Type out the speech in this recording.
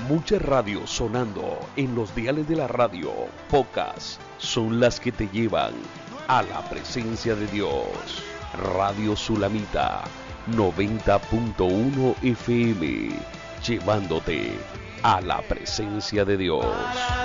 Muchas radios sonando en los diales de la radio, pocas son las que te llevan a la presencia de Dios. Radio Sulamita 90.1 FM, llevándote a la presencia de Dios.